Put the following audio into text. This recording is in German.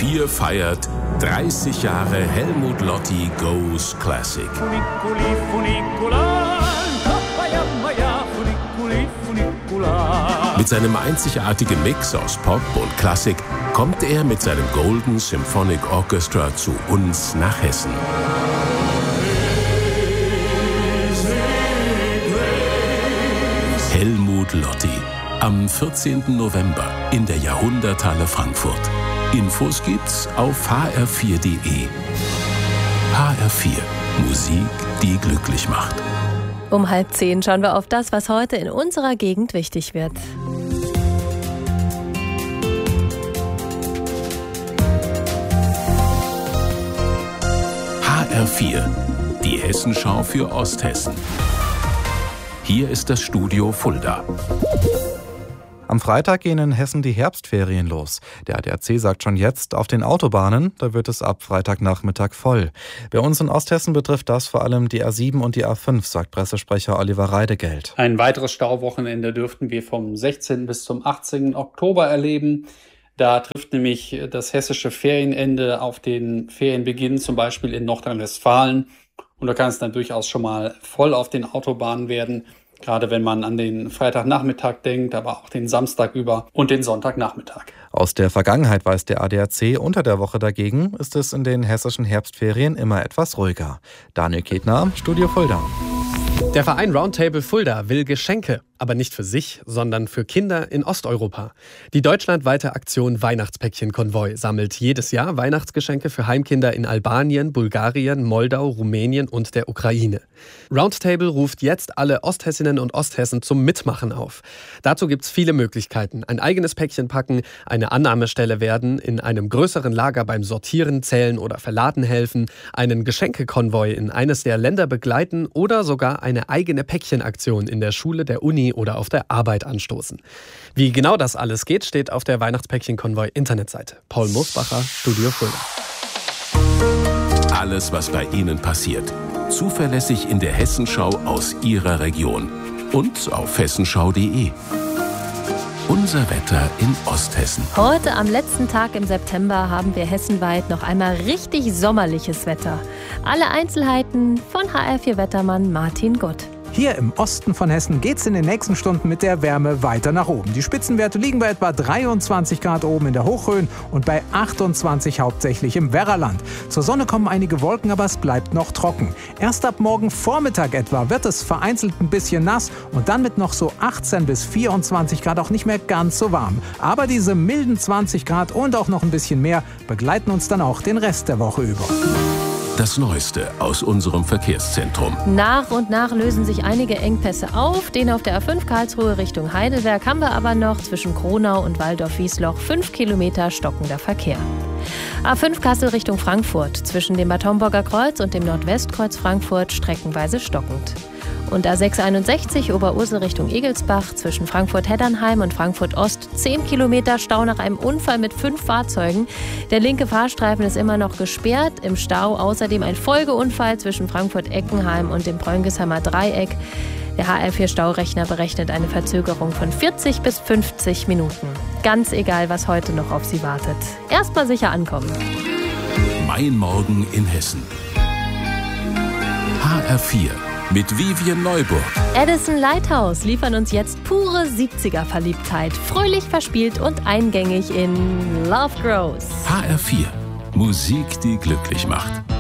HR4 feiert 30 Jahre Helmut Lotti Goes Classic. Mit seinem einzigartigen Mix aus Pop und Klassik kommt er mit seinem Golden Symphonic Orchestra zu uns nach Hessen. Helmut Lotti. Am 14. November in der Jahrhunderthalle Frankfurt. Infos gibt's auf hr4.de. HR4. Musik, die glücklich macht. Um 9:30 schauen wir auf das, was heute in unserer Gegend wichtig wird. HR4. Die Hessenschau für Osthessen. Hier ist das Studio Fulda. Am Freitag gehen in Hessen die Herbstferien los. Der ADAC sagt schon jetzt, auf den Autobahnen, da wird es ab Freitagnachmittag voll. Bei uns in Osthessen betrifft das vor allem die A7 und die A5, sagt Pressesprecher Oliver Reidegeld. Ein weiteres Stauwochenende dürften wir vom 16. bis zum 18. Oktober erleben. Da trifft nämlich das hessische Ferienende auf den Ferienbeginn, zum Beispiel in Nordrhein-Westfalen. Und da kann es dann durchaus schon mal voll auf den Autobahnen werden. Gerade wenn man an den Freitagnachmittag denkt, aber auch den Samstag über und den Sonntagnachmittag. Aus der Vergangenheit weiß der ADAC, unter der Woche dagegen ist es in den hessischen Herbstferien immer etwas ruhiger. Daniel Ketner, Studio Fulda. Der Verein Roundtable Fulda will Geschenke, aber nicht für sich, sondern für Kinder in Osteuropa. Die deutschlandweite Aktion Weihnachtspäckchen-Konvoi sammelt jedes Jahr Weihnachtsgeschenke für Heimkinder in Albanien, Bulgarien, Moldau, Rumänien und der Ukraine. Roundtable ruft jetzt alle Osthessinnen und Osthessen zum Mitmachen auf. Dazu gibt's viele Möglichkeiten. Ein eigenes Päckchen packen, eine Annahmestelle werden, in einem größeren Lager beim Sortieren, Zählen oder Verladen helfen, einen Geschenkekonvoi in eines der Länder begleiten oder sogar eine eigene Päckchenaktion in der Schule, der Uni oder auf der Arbeit anstoßen. Wie genau das alles geht, steht auf der Weihnachtspäckchen-Konvoi-Internetseite. Paul Mosbacher, Studio Fulda. Alles, was bei Ihnen passiert. Zuverlässig in der Hessenschau aus Ihrer Region. Und auf hessenschau.de. Unser Wetter in Osthessen. Heute am letzten Tag im September haben wir hessenweit noch einmal richtig sommerliches Wetter. Alle Einzelheiten von HR4-Wettermann Martin Gott. Hier im Osten von Hessen geht's in den nächsten Stunden mit der Wärme weiter nach oben. Die Spitzenwerte liegen bei etwa 23 Grad oben in der Hochrhön und bei 28 hauptsächlich im Werraland. Zur Sonne kommen einige Wolken, aber es bleibt noch trocken. Erst ab morgen Vormittag etwa wird es vereinzelt ein bisschen nass und dann mit noch so 18 bis 24 Grad auch nicht mehr ganz so warm. Aber diese milden 20 Grad und auch noch ein bisschen mehr begleiten uns dann auch den Rest der Woche über. Das Neueste aus unserem Verkehrszentrum. Nach und nach lösen sich einige Engpässe auf. Den auf der A5 Karlsruhe Richtung Heidelberg haben wir aber noch zwischen Kronau und Waldorf-Wiesloch 5 Kilometer stockender Verkehr. A5 Kassel Richtung Frankfurt zwischen dem Bad Homburger Kreuz und dem Nordwestkreuz Frankfurt streckenweise stockend. Und A661 Oberursel Richtung Egelsbach zwischen Frankfurt-Heddernheim und Frankfurt-Ost 10 Kilometer Stau nach einem Unfall mit 5 Fahrzeugen. Der linke Fahrstreifen ist immer noch gesperrt. Im Stau außerdem ein Folgeunfall zwischen Frankfurt-Eckenheim und dem Pröngesheimer Dreieck. Der HR4-Staurechner berechnet eine Verzögerung von 40 bis 50 Minuten. Ganz egal, was heute noch auf Sie wartet. Erstmal sicher ankommen. Mein Morgen in Hessen. HR4 mit Vivian Neuburg. Edison Lighthouse liefern uns jetzt pure 70er-Verliebtheit. Fröhlich verspielt und eingängig in Love Grows. HR4. Musik, die glücklich macht.